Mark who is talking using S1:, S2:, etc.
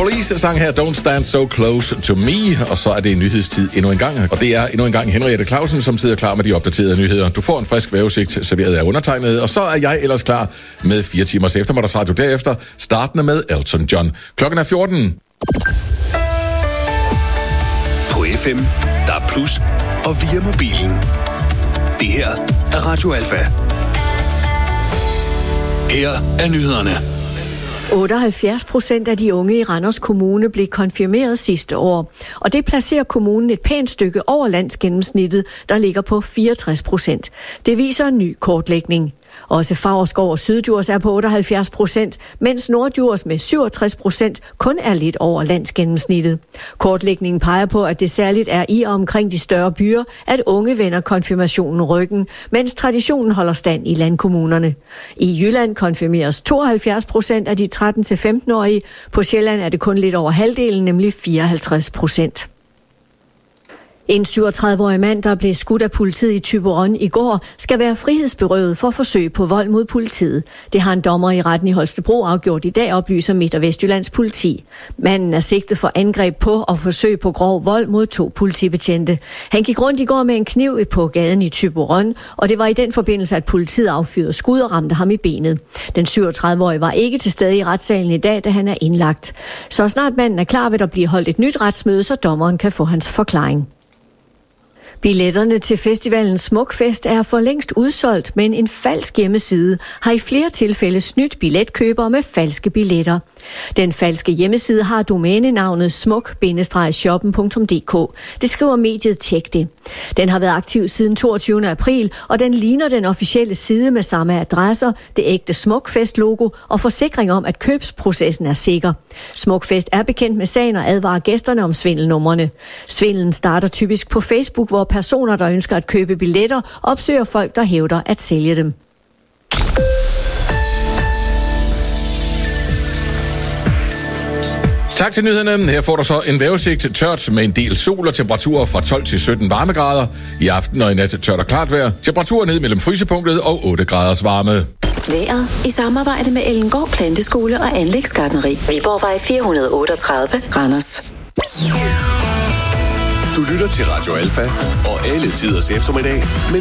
S1: Police sang her Don't Stand So Close To Me, og så er det nyhedstid endnu en gang. Og det er endnu en gang Henriette Clausen, som sidder klar med de opdaterede nyheder. Du får en frisk vejrudsigt serveret af undertegnet, og så er jeg ellers klar med 4 timers eftermiddagsradio derefter, startende med Elton John. Klokken er 14.
S2: På FM, der er plus, og via mobilen. Det her er Radio Alfa. Her er nyhederne.
S3: 78% af de unge i Randers Kommune blev konfirmeret sidste år, og det placerer kommunen et pænt stykke over landsgennemsnittet, der ligger på 64%. Det viser en ny kortlægning. Også Favrskov og Syddjurs er på 78%, mens Norddjurs med 67% kun er lidt over landsgennemsnittet. Kortlægningen peger på, at det særligt er i og omkring de større byer, at unge vender konfirmationen ryggen, mens traditionen holder stand i landkommunerne. I Jylland konfirmeres 72% af de 13-15-årige. På Sjælland er det kun lidt over halvdelen, nemlig 54%. En 37-årig mand, der blev skudt af politiet i Thyborøn i går, skal være frihedsberøvet for forsøg på vold mod politiet. Det har en dommer i retten i Holstebro afgjort i dag, oplyser Midt- og Vestjyllands politi. Manden er sigtet for angreb på og forsøg på grov vold mod 2 politibetjente. Han gik rundt i går med en kniv på gaden i Thyborøn, og det var i den forbindelse, at politiet affyrede skud og ramte ham i benet. Den 37-årige var ikke til stede i retssalen i dag, da han er indlagt. Så snart manden er klar, vil der blive holdt et nyt retsmøde, så dommeren kan få hans forklaring. Billetterne til festivalen Smukfest er for længst udsolgt, men en falsk hjemmeside har i flere tilfælde snydt billetkøbere med falske billetter. Den falske hjemmeside har domænenavnet smuk-shoppen.dk. Det skriver mediet Tjek det. Den har været aktiv siden 22. april, og den ligner den officielle side med samme adresser, det ægte Smukfest-logo og forsikring om, at købsprocessen er sikker. Smukfest er bekendt med sagen og advarer gæsterne om svindelnumrene. Svindelen starter typisk på Facebook, hvor personer, der ønsker at købe billetter, opsøger folk, der hævder at sælge dem.
S1: Tak til nyhederne. Her får du så en vejrudsigt tørt med en del sol og temperaturer fra 12 til 17 varmegrader. I aften og i nat tørt og klart vejr. Temperaturer ned mellem frysepunktet og 8 graders varme.
S4: Vejret i samarbejde med Ellengård Planteskole og Anlægsgartneri. Viborgvej 438, Randers.
S2: Du lytter til Radio Alfa og alle tiders eftermiddag med